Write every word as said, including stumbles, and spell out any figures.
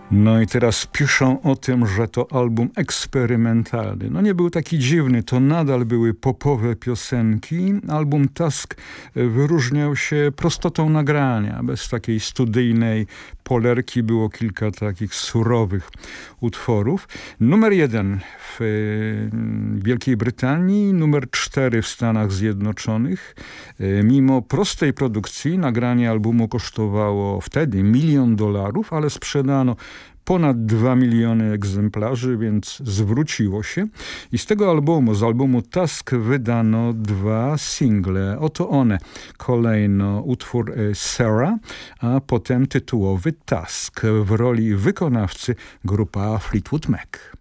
No i teraz piszą o tym, że to album eksperymentalny. No nie był taki dziwny, to nadal były popowe piosenki. Album Tusk wyróżniał się prostotą nagrania. Bez takiej studyjnej polerki było kilka takich surowych utworów. Numer jeden w Wielkiej Brytanii, numer cztery w Stanach Zjednoczonych. Mimo prostej produkcji nagranie albumu kosztowało wtedy milion dolarów, ale sprzedano ponad dwa miliony egzemplarzy, więc zwróciło się. I z tego albumu, z albumu Tusk wydano dwa single. Oto one. Kolejno utwór Sarah, a potem tytułowy Tusk. W roli wykonawcy grupa Fleetwood Mac.